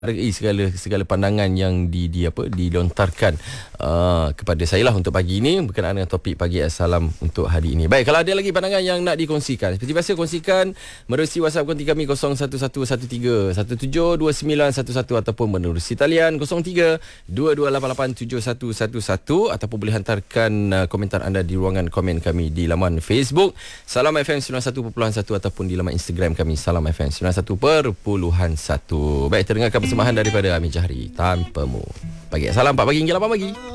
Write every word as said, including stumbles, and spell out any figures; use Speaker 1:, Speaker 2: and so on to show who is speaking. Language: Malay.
Speaker 1: Hargai segala segala pandangan yang di di apa dilontarkan uh, kepada saya lah untuk pagi ini berkenaan dengan topik pagi Assalam untuk hari ini. Baik, kalau ada lagi pandangan yang nak dikongsikan, seperti biasa kongsikan menerusi WhatsApp konti kami kosong satu satu satu tiga satu tujuh dua sembilan satu satu ataupun menerusi talian kosong tiga dua dua lapan lapan tujuh satu satu satu ataupun boleh hantarkan uh, komentar anda di ruangan komen kami di laman Facebook Salam F M sembilan puluh satu perpuluhan satu ataupun di laman Instagram kami Salam F M sembilan puluh satu perpuluhan satu. Baik, terdengarkan persembahan daripada Amir Jahri, Tanpamu. Pagi Assalam, empat pagi hingga lapan pagi.